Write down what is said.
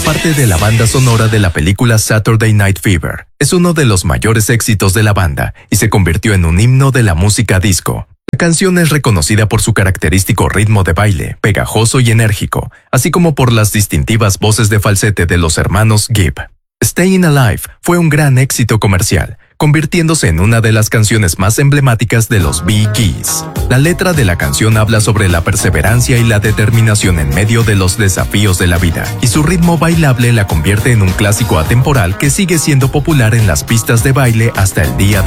parte de la banda sonora de la película Saturday Night Fever. Es uno de los mayores éxitos de la banda y se convirtió en un himno de la música disco. La canción es reconocida por su característico ritmo de baile, pegajoso y enérgico, así como por las distintivas voces de falsete de los hermanos Gibb. Staying Alive fue un gran éxito comercial, convirtiéndose en una de las canciones más emblemáticas de los Bee Gees. La letra de la canción habla sobre la perseverancia y la determinación en medio de los desafíos de la vida, y su ritmo bailable la convierte en un clásico atemporal que sigue siendo popular en las pistas de baile hasta el día de